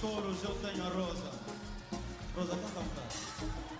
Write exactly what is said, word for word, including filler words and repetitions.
touros eu tenho a Rosa. Rosa, canta um bocado.